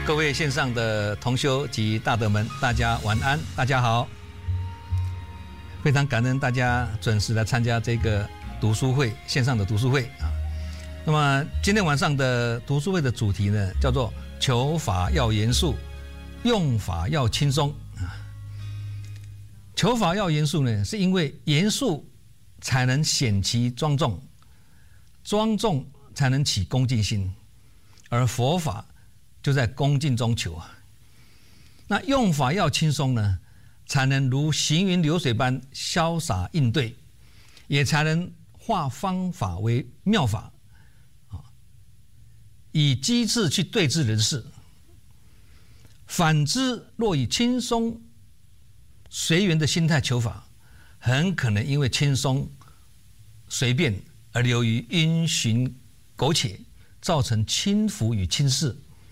各位线上的同修及大德们，大家晚安，大家好。非常感恩大家准时来参加这个读书会，线上的读书会啊。那么今天晚上的读书会的主题呢，叫做求法要严肃，用法要轻松啊。求法要严肃呢，是因为严肃才能显其庄重，庄重才能起恭敬心，而佛法就在恭敬中求啊。那用法要轻松呢，才能如行云流水般潇洒应对，也才能化方法为妙法啊，以机智去对治人事。反之，若以轻松随缘的心态求法，很可能因为轻松随便而流于因循苟且，造成轻浮与轻视。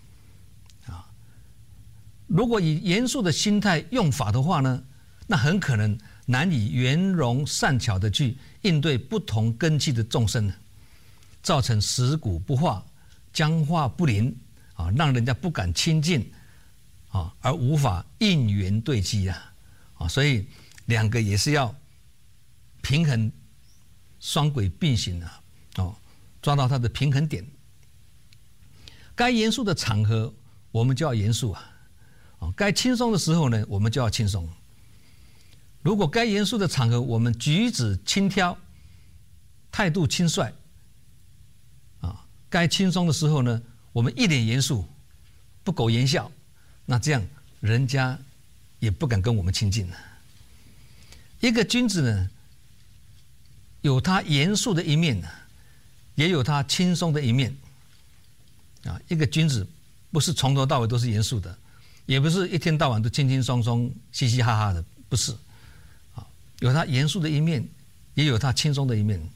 如果以严肃的心态用法的话呢，那很可能难以圆融善巧的去应对不同根器的众生，造成死骨不化、僵化不灵啊，让人家不敢亲近啊，而无法应缘对机啊。所以两个也是要平衡，双轨并行啊，抓到它的平衡点。该严肃的场合，我们就要严肃啊。该轻松的时候呢，我们就要轻松。如果该严肃的场合，我们举止轻佻，态度轻率，该轻松的时候呢，我们一脸严肃，不苟言笑，那这样人家也不敢跟我们亲近了。一个君子呢，有他严肃的一面，也有他轻松的一面。一个君子不是从头到尾都是严肃的，也不是一天到晚都轻轻松松、嘻嘻哈哈的，不是。有他严肃的一面，也有他轻松的一面。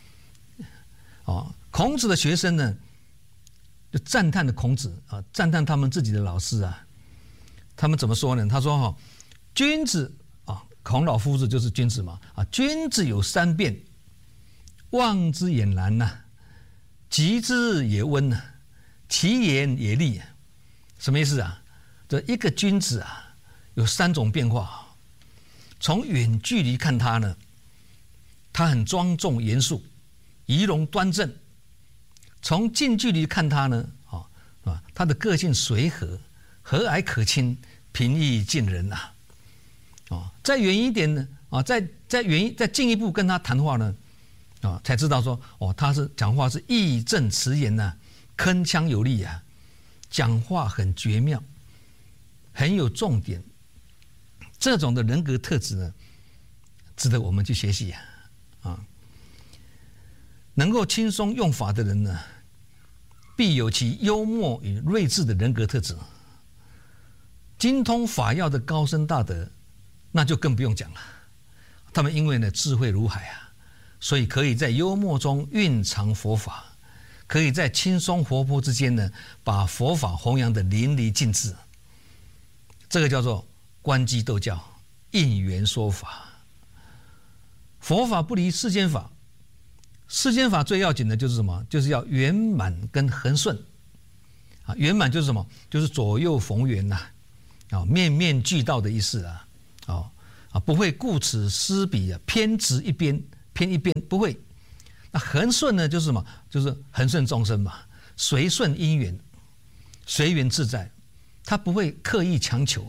孔子的学生呢，就赞叹的孔子啊，赞叹他们自己的老师啊。他们怎么说呢？他说：“君子啊，孔老夫子就是君子嘛啊，君子有三变，望之也难呐，极之也温呐，其言也利。”什么意思啊？这一个君子啊，有三种变化。从远距离看他呢，他很庄重严肃，仪容端正；从近距离看他呢，他的个性随和，和蔼可亲，平易近人呐。再远一点呢，再进一步跟他谈话呢，才知道说，他是讲话是义正辞严呐，铿锵有力啊，讲话很绝妙，很有重点。这种的人格特质呢，值得我们去学习啊！能够轻松用法的人呢，必有其幽默与睿智的人格特质。精通法要的高僧大德，那就更不用讲了。他们因为呢智慧如海啊，所以可以在幽默中蕴藏佛法，可以在轻松活泼之间呢，把佛法弘扬的淋漓尽致。这个叫做观机斗教，应缘说法。佛法不离世间法，世间法最要紧的就是什么？就是要圆满跟恒顺啊。圆满就是什么？就是左右逢源呐，面面俱到的意思啊。不会顾此失彼啊，偏执一边，偏一边不会。那恒顺呢，就是什么？就是恒顺众生嘛，随顺因缘，随缘自在，他不会刻意强求。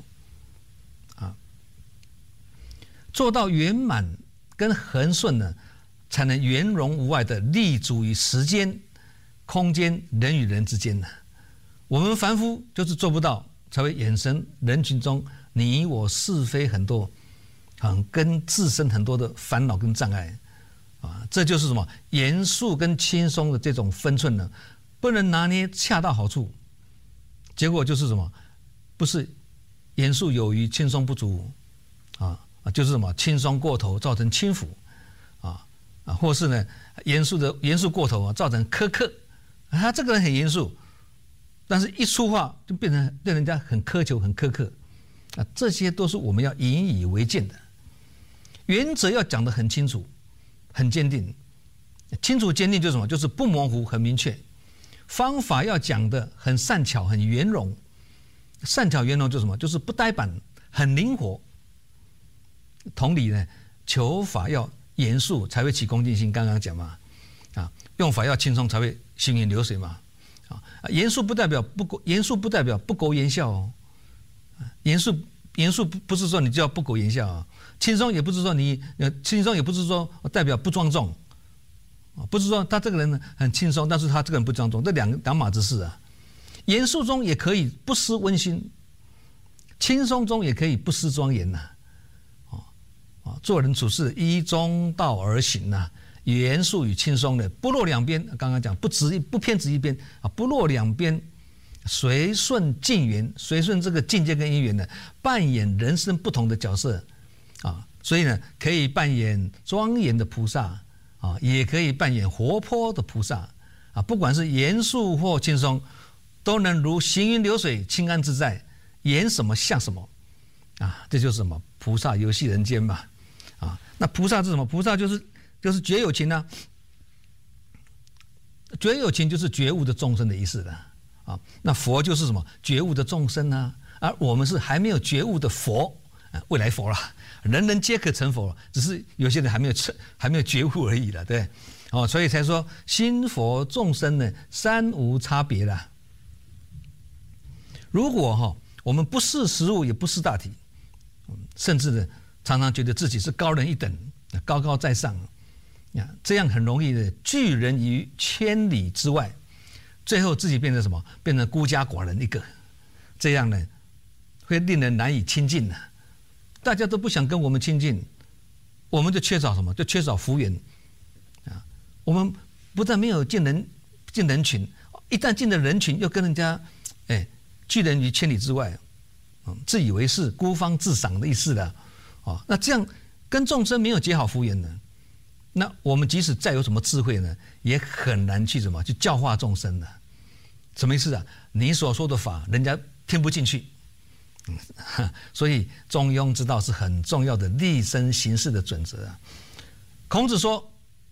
做到圆满跟恒顺呢，才能圆融无碍的立足于时间、空间、人与人之间呢。我们凡夫就是做不到，才会眼神人群中你我是非很多，跟自身很多的烦恼跟障碍啊。这就是什么？严肃跟轻松的这种分寸呢，不能拿捏恰到好处，结果就是什么？不是严肃有余，轻松不足就是什么轻松过头造成轻浮或是呢严肃过头造成苛刻。他这个人很严肃，但是一说话就变成对人家很苛求、很苛刻这些都是我们要引以为戒的。原则要讲得很清楚、很坚定。清楚坚定就是什么？就是不模糊，很明确。方法要讲得很善巧、很圆融善巧圆融就是什么？就是不呆板，很灵活。同理呢，求法要严肃才会起恭敬心，刚刚讲嘛，用法要轻松才会行云流水嘛，严肃不代表不苟言笑哦，严肃不是说你就要不苟言笑啊，轻松也不是说代表不庄重，不是说他这个人很轻松，但是他这个人不庄重，这两码子事啊。严肃中也可以不失温馨，轻松中也可以不失庄严呐。做人处事依中道而行呐，严肃与轻松的不落两边。刚刚讲不偏执一边啊，不落两边，随顺境缘，随顺这个境界跟因缘呢，扮演人生不同的角色啊。所以呢，可以扮演庄严的菩萨啊，也可以扮演活泼的菩萨啊。不管是严肃或轻松，都能如行云流水，清安自在，演什么像什么啊。这就是什么菩萨游戏人间嘛啊。那菩萨是什么？菩萨就是觉有情啊。觉有情就是觉悟的众生的意思了啊。那佛就是什么？觉悟的众生啊。而我们是还没有觉悟的佛，未来佛了，人人皆可成佛，只是有些人还没有觉悟而已了，对。所以才说心佛众生呢，三无差别了。如果我们不识时务，也不识大体，甚至呢常常觉得自己是高人一等，高高在上，这样很容易的拒人于千里之外，最后自己变成什么？变成孤家寡人一个，这样呢会令人难以亲近的。大家都不想跟我们亲近，我们就缺少什么？就缺少福缘啊！我们不但没有进人群，一旦进了人群，又跟人家拒人于千里之外，自以为是，孤芳自赏的意思了。那这样跟众生没有结好福缘呢，那我们即使再有什么智慧呢，也很难去去教化众生的。什么意思啊？你所说的法，人家听不进去。所以中庸之道是很重要的立身行事的准则啊。孔子说：“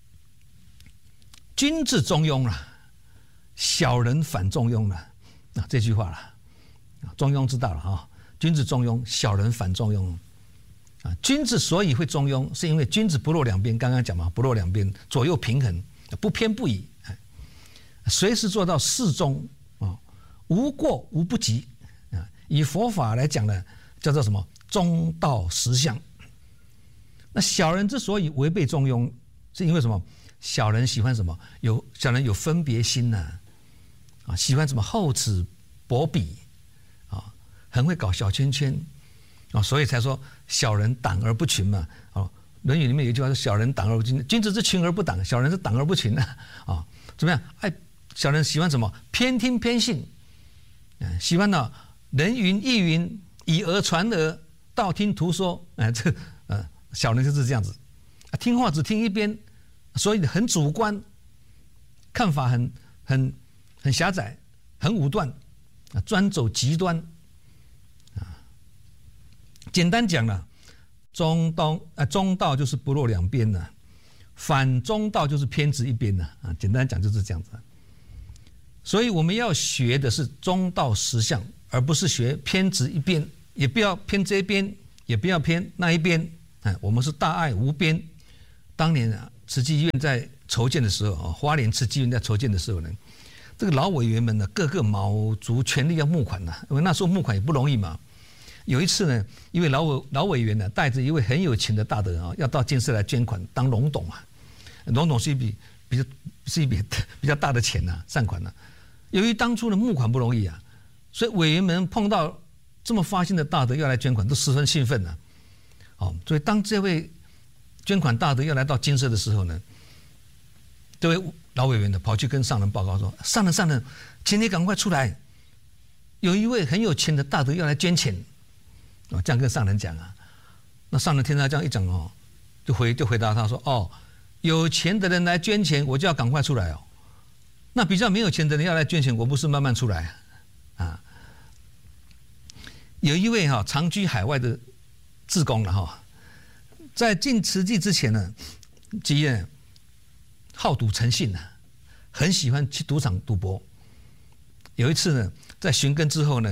君子中庸了，小人反中庸了。”这句话了。中庸之道了啊，君子中庸，小人反中庸啊。君子所以会中庸，是因为君子不落两边。刚刚讲嘛，不落两边，左右平衡，不偏不倚，随时做到适中啊，无过无不及啊。以佛法来讲呢，叫做什么？中道实相。那小人之所以违背中庸，是因为什么？小人喜欢什么？小人有分别心呐，喜欢什么厚此薄彼。很会搞小圈圈所以才说小人党而不群嘛。论语里面有一句话说：“小人党而不群，君子之群而不党，小人是党而不群怎么样？小人喜欢什么？偏听偏信，喜欢人云亦云，以讹传讹，道听途说。小人就是这样子，听话只听一边，所以很主观，看法很狭窄，很武断，专走极端。简单讲了，中道就是不落两边的，反中道就是偏执一边的简单讲就是这样子。所以我们要学的是中道实相，而不是学偏执一边，也不要偏这一边，也不要偏那一边。我们是大爱无边。当年慈济医院在筹建的时候花莲慈济医院在筹建的时候呢，这个老委员们呢，个个卯足全力要募款因为那时候募款也不容易嘛。有一次呢，一位老委员呢，带着一位很有钱的大德要到金寺来捐款当龙董龙董是一笔比较大的钱善款由于当初的募款不容易所以委员们碰到这么发心的大德要来捐款，都十分兴奋所以当这位捐款大德要来到金色的时候呢，这位老委员呢跑去跟上人报告说：“上人，请你赶快出来，有一位很有钱的大德要来捐钱。”这样跟上人讲那上人听他这样一讲就回答他说：“有钱的人来捐钱，我就要赶快出来那比较没有钱的人要来捐钱，我不是慢慢出来有一位长居海外的志工在进慈济之前呢，即好赌成性很喜欢去赌场赌博。有一次呢，在寻根之后呢，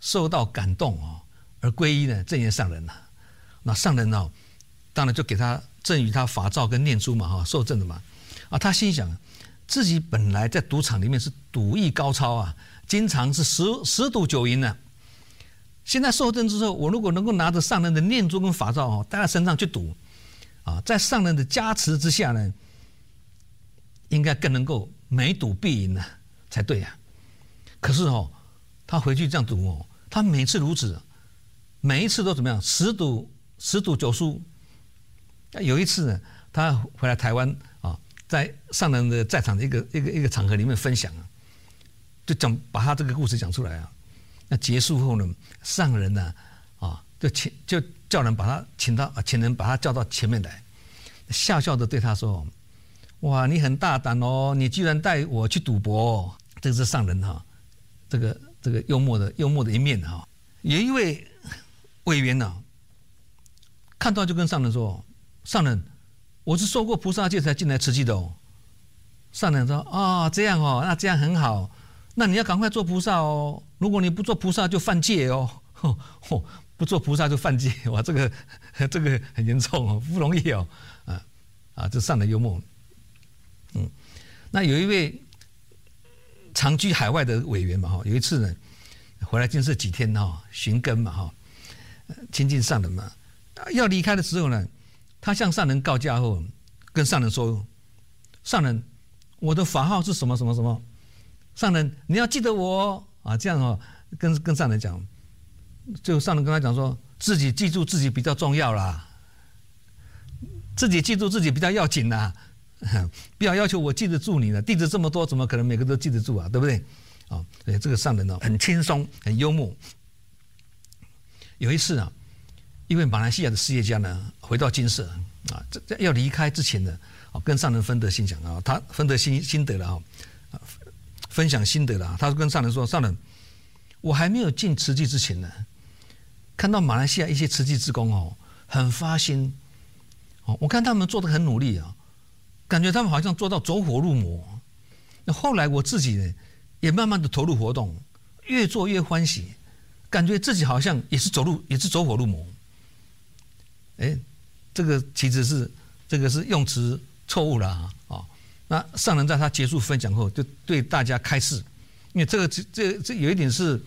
受到感动而皈依呢正言上人那上人当然就给他赠予他法照跟念珠嘛受证的嘛他心想自己本来在赌场里面是赌艺高超经常是十赌九赢呢。现在受证之后，我如果能够拿着上人的念珠跟法照带在身上去赌在上人的加持之下呢，应该更能够每赌必赢才对可是他回去这样赌他每次如此，每一次都怎么样？十赌九输。有一次呢，他回来台湾在上人的在场的一个场合里面分享就把他这个故事讲出来那结束后呢，上人呢就叫人把他请人把他叫到前面来，笑笑的对他说：“哇，你很大胆你居然带我去赌博这是上人这个幽默的一面有一位委员看到就跟上人说：“上人，我是受过菩萨戒才进来慈济的上人说：“这样那这样很好，那你要赶快做菩萨如果你不做菩萨就犯戒不做菩萨就犯戒，哇，这个很严重不容易这上人幽默。那有一位长居海外的委员嘛有一次呢回来净寺几天寻根嘛亲近上人嘛，要离开的时候呢，他向上人告假后，跟上人说：“上人，我的法号是什么什么什么，上人你要记得我这样跟上人讲。就上人跟他讲说，自己记住自己比较重要啦，自己记住自己比较要紧啦，不要要求我记得住你了，弟子这么多，怎么可能每个都记得住对不对？这个上人很轻松，很幽默。有一次一位马来西亚的事业家呢，回到金色要离开之前呢，跟上人分得心想他分得心得了分享心得了。他跟上人说：“上人，我还没有进慈济之前呢，看到马来西亚一些慈济志工很发心我看他们做得很努力感觉他们好像做到走火入魔。那后来我自己呢，也慢慢的投入活动，越做越欢喜，感觉自己好像也是走火入魔。这个其实是用词错误了那上人在他结束分享后，就对大家开示，因为这有一点是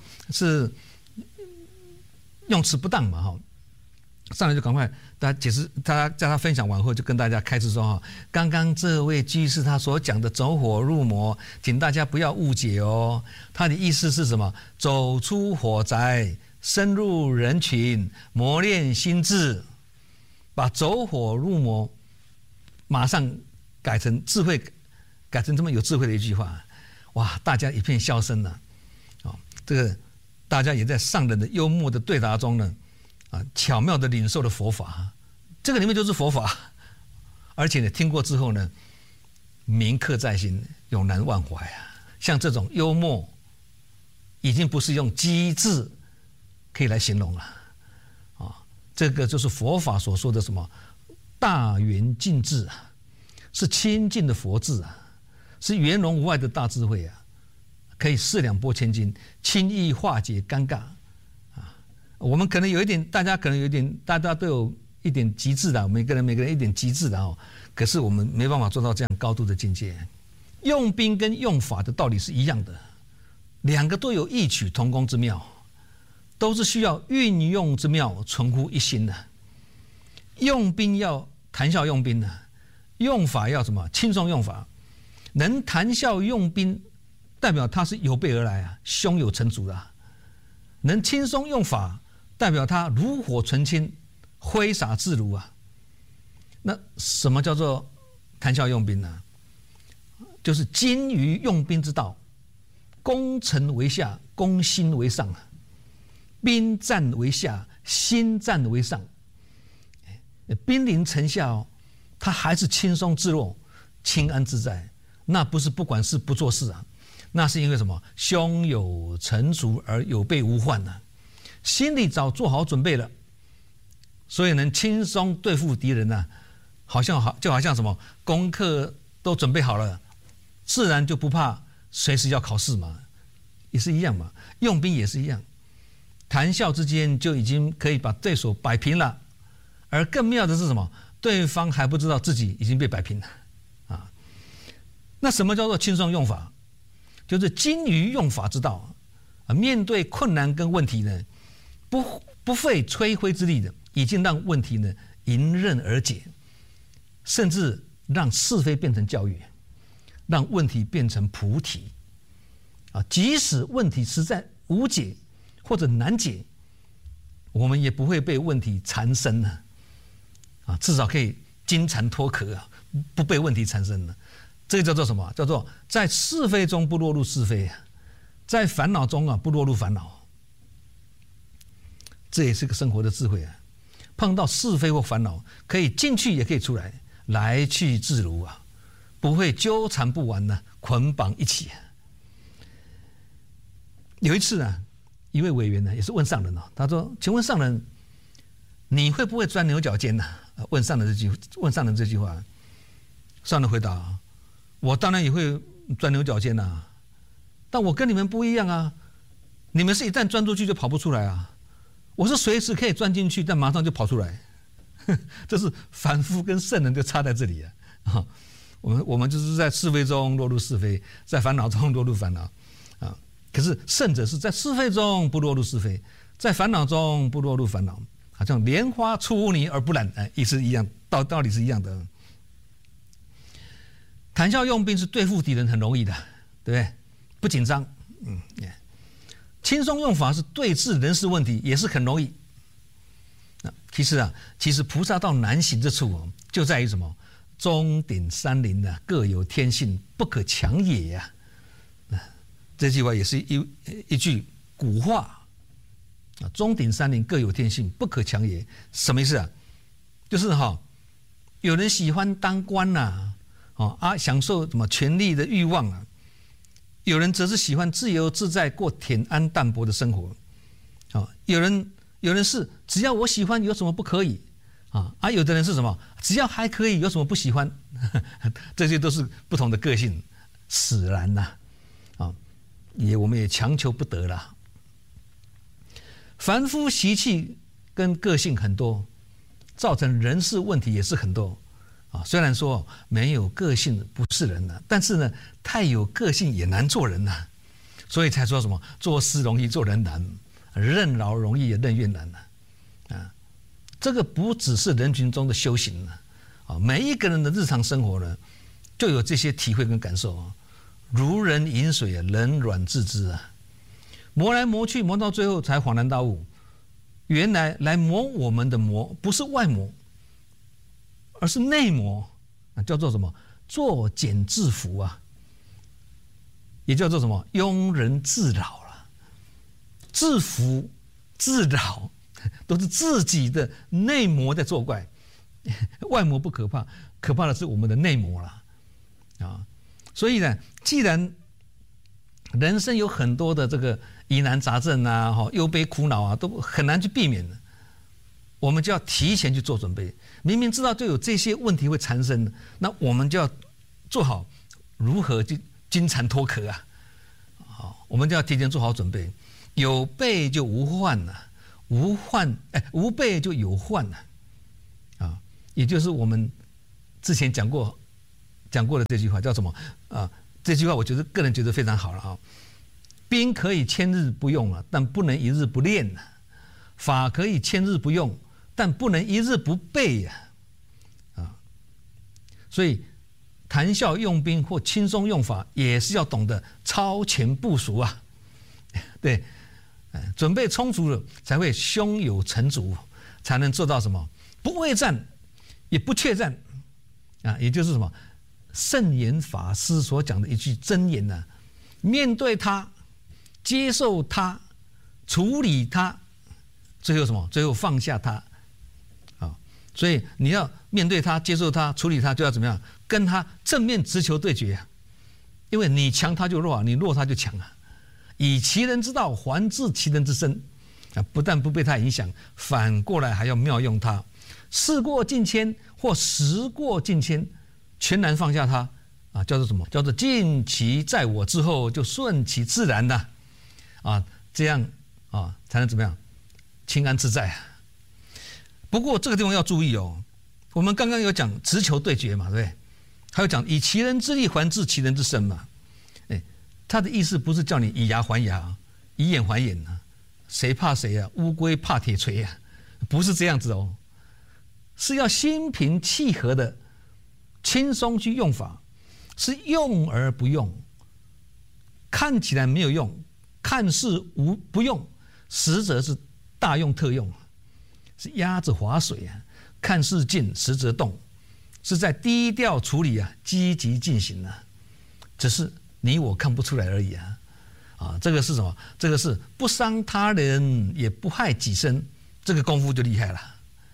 用词不当嘛上人就赶快大家解释，在他分享完后就跟大家开示说刚刚这位居士他所讲的走火入魔，请大家不要误解他的意思是什么？走出火灾，深入人群，磨练心智，把走火入魔马上改成智慧，改成这么有智慧的一句话，哇，大家一片笑声这个大家也在上人的幽默的对答中呢巧妙的领受了佛法，这个里面就是佛法，而且呢听过之后呢，铭刻在心，永难忘怀像这种幽默，已经不是用机智可以来形容了这个就是佛法所说的什么大圆净智是清净的佛智是圆融无碍的大智慧可以四两拨千斤，轻易化解尴尬我们可能有一点，大家都有一点极致的，每个人一点极致的可是我们没办法做到这样高度的境界。用兵跟用法的道理是一样的，两个都有异曲同工之妙，都是需要运用之妙，存乎一心的。用兵要谈笑用兵用法要什么？轻松用法。能谈笑用兵，代表他是有备而来胸有成竹能轻松用法，代表他炉火纯青，挥洒自如那什么叫做谈笑用兵呢？就是精于用兵之道，攻城为下，攻心为上兵战为下，心战为上。兵临城下他还是轻松自若，清安自在，那不是不管事不做事那是因为什么？胸有成竹而有备无患心里早做好准备了，所以能轻松对付敌人就好像什么功课都准备好了，自然就不怕随时要考试嘛，也是一样嘛。用兵也是一样， 谈笑之间就已经可以把对手摆平了，而更妙的是什么？对方还不知道自己已经被摆平了啊。那什么叫做轻松用法？就是精于用法之道啊。面对困难跟问题呢，不费吹灰之力的，已经让问题呢迎刃而解，甚至让是非变成教育，让问题变成菩提啊。即使问题实在无解或者难解，我们也不会被问题缠身了啊，至少可以金蝉脱壳啊，不被问题缠身了。这个叫做什么？叫做在是非中不落入是非，在烦恼中啊不落入烦恼。这也是个生活的智慧啊。碰到是非或烦恼，可以进去也可以出来，来去自如啊，不会纠缠不完呢，捆绑一起。有一次啊，一位委员呢也是问上人他说：“请问上人，你会不会钻牛角尖呢？”问上人这句话，上人回答：“我当然也会钻牛角尖呐，但我跟你们不一样啊，你们是一旦钻出去就跑不出来啊，我是随时可以钻进去，但马上就跑出来。这是凡夫跟圣人就差在这里啊。我们就是在是非中落入是非，在烦恼中落入烦恼啊。可是圣者是在是非中不落入是非，在烦恼中不落入烦恼，好像莲花出污泥而不染，意思一样，道理是一样的。谈笑用兵是对付敌人很容易的，对不对？不紧张。轻松用法是对治人事问题，也是很容易。其实菩萨道难行之处就在于什么？钟鼎山林各有天性，不可强也呀。这句话也是一句古话啊。钟鼎山林各有天性，不可强也。什么意思啊？就是有人喜欢当官享受什么权力的欲望啊。有人则是喜欢自由自在过恬安淡泊的生活，有人是只要我喜欢有什么不可以有的人是什么只要还可以有什么不喜欢，这些都是不同的个性使然我们也强求不得了。凡夫习气跟个性很多，造成人事问题也是很多。虽然说没有个性不是人了，但是呢，太有个性也难做人了，所以才说什么做事容易做人难，任劳容易也任怨难这个不只是人群中的修行每一个人的日常生活呢，就有这些体会跟感受如人饮水冷暖自知磨来磨去，磨到最后才恍然大悟，原来来磨我们的磨不是外磨，而是内磨，叫做什么？作茧自缚也叫做什么？庸人自扰了。自缚自扰都是自己的内磨在作怪，外磨不可怕，可怕的是我们的内磨了所以呢，既然人生有很多的这个疑难杂症忧悲苦恼都很难去避免的，我们就要提前去做准备。明明知道就有这些问题会缠身，那我们就要做好如何去金蝉脱壳我们就要提前做好准备。有备就无患无备就有患也就是我们之前讲过的这句话叫什么这句话我个人觉得非常好了兵可以千日不用但不能一日不练法可以千日不用，但不能一日不备所以谈笑用兵或轻松用法，也是要懂得超前部署对，准备充足了，才会胸有成竹，才能做到什么？不畏战，也不怯战也就是什么？圣严法师所讲的一句真言面对他，接受他，处理他，最后什么？最后放下他所以你要面对他，接受他，处理他，就要怎么样？跟他正面直球对决因为你强他就弱你弱他就强以其人之道还治其人之身不但不被他影响，反过来还要妙用他，事过境迁或时过境迁，全然放下他叫做什么？叫做尽其在我之后，就顺其自然这样啊，才能怎么样清安自在啊。不过这个地方要注意哦，我们刚刚有讲直球对决嘛，对不对？还有讲以其人之力还治其人之身嘛，他的意思不是叫你以牙还牙，以眼还眼啊，谁怕谁啊？乌龟怕铁锤啊，不是这样子哦，是要心平气和的轻松去用法，是用而不用，看起来没有用，看似不用，实则是大用特用，是鸭子划水啊，看似静，实则动，是在低调处理啊，积极进行啊，只是你我看不出来而已啊！啊，这个是什么？这个是不伤他人，也不害己身，这个功夫就厉害了。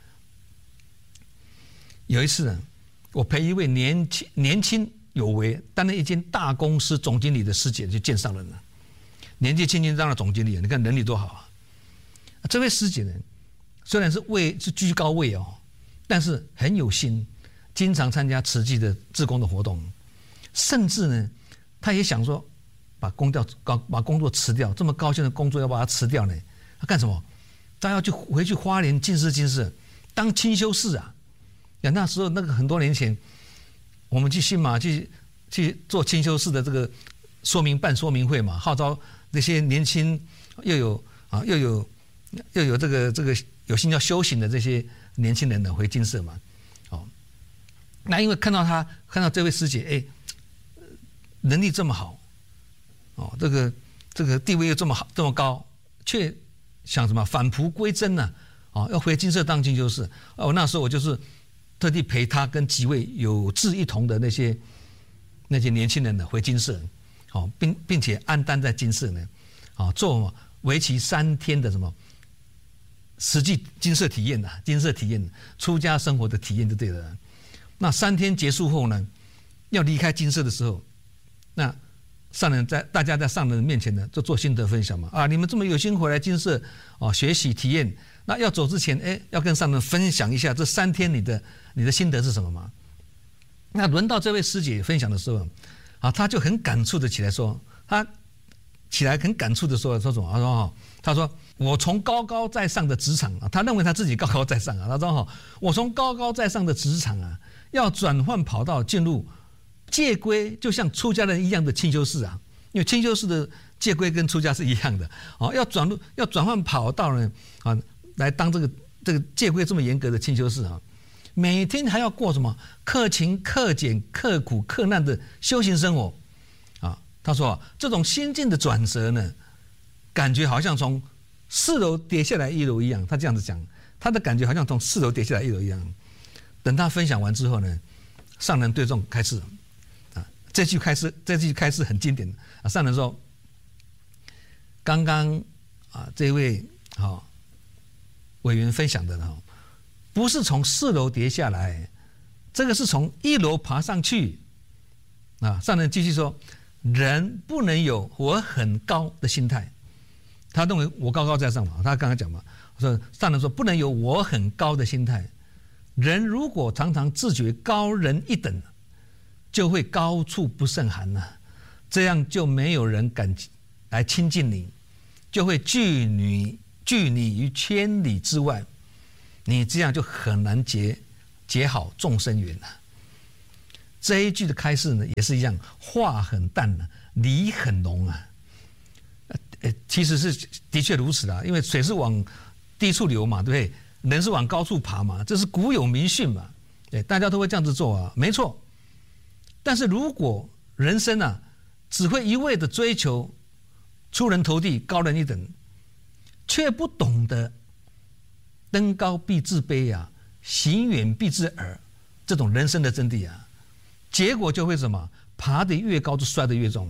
有一次呢，我陪一位年轻有为、担任一间大公司总经理的师姐去见上人了。年纪轻轻当了总经理，你看能力多好啊！这位师姐呢，虽然是居高位哦，但是很有心，经常参加慈济的志工的活动，甚至呢，他也想说把工作辞掉，这么高兴的工作要把它辞掉呢？他干什么？他要回去花莲进士当清修士啊！那时候那个很多年前，我们去新马去做清修士的这个办说明会嘛，号召那些年轻又有这个有心要修行的这些年轻人呢回金舍嘛。哦，那因为看到这位师姐，能力这么好，哦，这个地位又这么好这么高，却想什么返璞归真呢？哦，要回金舍当清修士。哦，那时候我就是特地陪他跟几位有志一同的那些年轻人呢回金舍，哦，并且安担在金舍呢，啊，做为期3天的什么实际金舍体验的出家生活的体验就对了。那3天结束后呢，要离开金舍的时候，那大家在上人面前呢，就做心得分享嘛。啊，你们这么有心回来金舍哦学习体验，那要走之前，要跟上人分享一下这3天你的心得是什么嘛？那轮到这位师姐分享的时候，啊，她就很感触的起来说，她起来很感触的说什么？她说我从高高在上的职场啊，她认为她自己高高在上啊，她说我从高高在上的职场啊，要转换跑道进入戒规，就像出家人一样的清修士啊，因为清修士的戒规跟出家是一样的，哦，要转换跑道呢，啊，来当这个戒规这么严格的清修士啊，每天还要过什么克勤克俭克苦克难的修行生活啊。他说这种心境的转折呢，感觉好像从4楼跌下来1楼一样。他这样子讲，他的感觉好像从4楼跌下来1楼一样。等他分享完之后呢，上人对众开示啊，这句开示很经典啊。上人说，刚刚啊这位委员分享的呢，不是从4楼跌下来，这个是从1楼爬上去啊。上人继续说，人不能有我很高的心态，他认为我高高在上嘛，他刚刚讲嘛，说上人说不能有我很高的心态。人如果常常自觉高人一等，就会高处不胜寒呐，这样就没有人敢来亲近你，就会拒你于千里之外，你这样就很难结好众生缘了。这一句的开示呢，也是一样，话很淡呢，理很浓啊。其实是的确如此啊，因为水是往低处流嘛，对不对？人是往高处爬嘛，这是古有明训嘛，大家都会这样子做啊，没错。但是如果人生啊，只会一味的追求出人头地、高人一等，却不懂得登高必自卑啊，行远必自耳，这种人生的真谛啊，结果就会什么？爬得越高就摔得越重。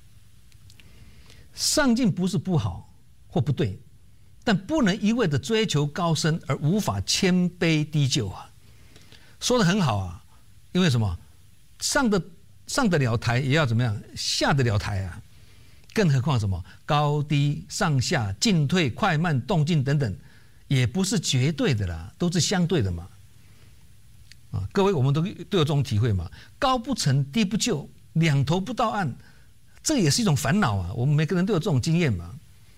上进不是不好或不对，但不能一味的追求高深而无法谦卑低就啊。说得很好啊，因为什么？上得了台也要怎么样？下得了台啊。更何况什么高低上下进退快慢动静等等，也不是绝对的啦，都是相对的嘛。啊，各位我们都有这种体会嘛。高不成低不就，两头不到岸，这也是一种烦恼啊。我们每个人都有这种经验嘛。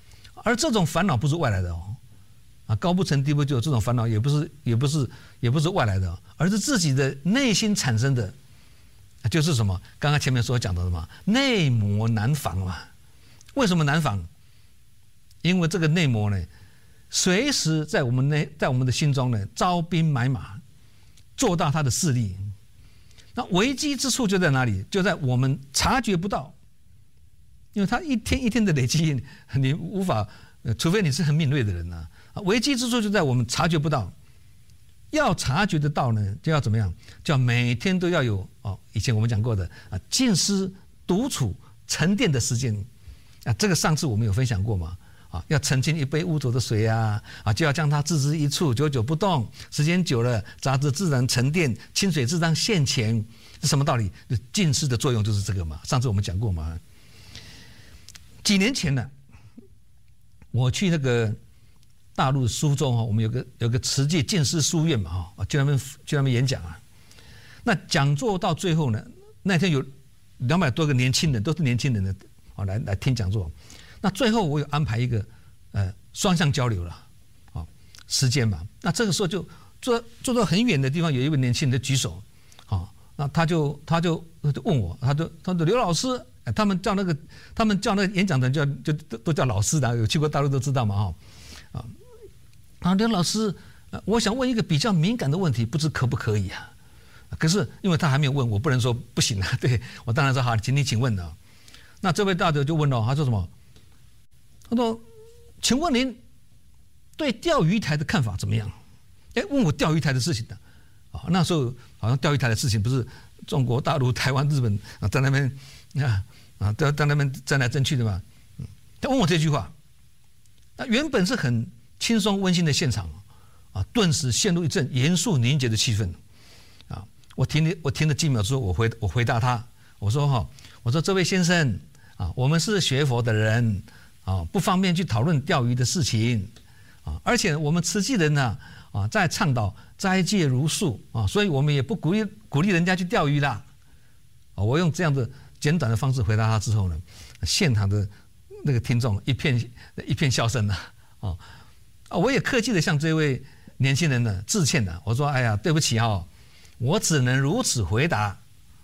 而这种烦恼不是外来的哦，高不成低不就，这种烦恼也不是外来的，而是自己的内心产生的，就是什么？刚刚前面所讲的什么？内魔难防嘛。为什么难防？因为这个内魔呢，随时在我们的心中呢，招兵买马，做大他的势力。那危机之处就在哪里？就在我们察觉不到，因为他一天一天的累积，你无法，除非你是很敏锐的人呐。危机之处就在我们察觉不到，要察觉得到呢，就要怎么样？就要每天都要有以前我们讲过的静思独处沉淀的时间这个上次我们有分享过嘛。要澄清一杯污浊的水就要将它置之一处，久久不动。时间久了，杂质自然沉淀，清水自然现前。是什么道理？静思的作用就是这个嘛。上次我们讲过嘛。几年前呢，我去那个大陆苏州我们有个慈济静思书院嘛去那边演讲那讲座到最后呢，那天有200多个年轻人，都是年轻人的来听讲座。那最后我有安排一个双向交流了时间嘛。那这个时候就坐到很远的地方，有一位年轻人举手那他就问我，他说刘老师，他们叫那个演讲的人都叫老师的，有去过大陆都知道嘛刘老师，我想问一个比较敏感的问题，不知可不可以啊？可是因为他还没有问，我不能说不行啊。对，我当然说好，请问啊。那这位大德就问了，他说什么？他说：“请问您对钓鱼台的看法怎么样？”问我钓鱼台的事情的那时候好像钓鱼台的事情不是中国大陆、台湾、日本在那边在那边争来争去的嘛。他问我这句话，那原本是很轻松温馨的现场顿时陷入一阵严肃凝结的气氛我停了几秒之后，我回答他，我说这位先生我们是学佛的人不方便去讨论钓鱼的事情而且我们慈济人在倡导斋戒如素所以我们也不鼓励人家去钓鱼啦我用这样的简短的方式回答他之后呢，现场的那个听众一片笑声我也客气的向这位年轻人呢致歉我说哎呀对不起我只能如此回答。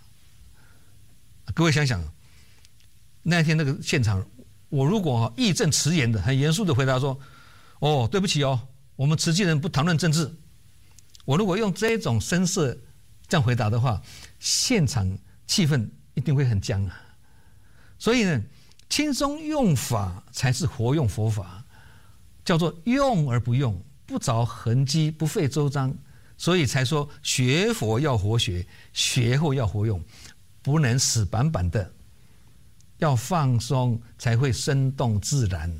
各位想想那天那个现场，我如果义正辞严的很严肃的回答说对不起我们慈济人不谈论政治，我如果用这种声色这样回答的话，现场气氛一定会很僵所以呢，轻松用法才是活用佛法，叫做用而不用，不着痕迹，不费周章。所以才说学佛要活学，学后要活用，不能死板板的，要放松才会生动自然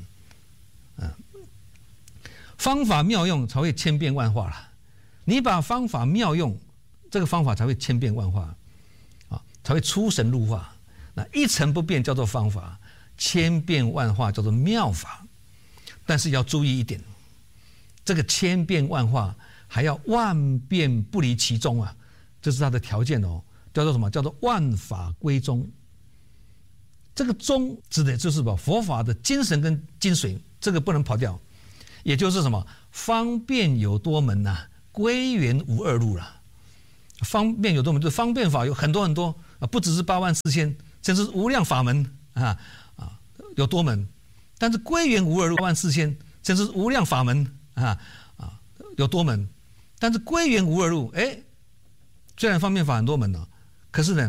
方法妙用才会千变万化了。你把方法妙用，这个方法才会千变万化才会出神入化。那一成不变叫做方法，千变万化叫做妙法。但是要注意一点，这个千变万化还要万变不离其宗这是它的条件叫做什么？叫做万法归宗。这个宗指的就是佛法的精神跟精髓，这个不能跑掉。也就是什么？方便有多门归元无二路了。方便有多门，就是方便法有很多很多不只是84000，甚至无量法门有多门。但是归元无二路84000，甚至无量法门有多门。但是归元无二路，虽然方便法很多门可是呢，